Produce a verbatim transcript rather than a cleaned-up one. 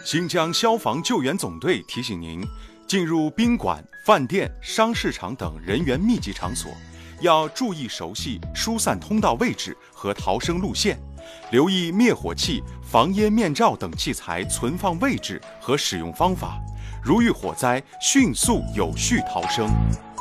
新疆消防救援总队提醒您，进入宾馆、饭店、商市场等人员密集场所，要注意熟悉疏散通道位置和逃生路线，留意灭火器、防烟面罩等器材存放位置和使用方法。如遇火灾，迅速有序逃生。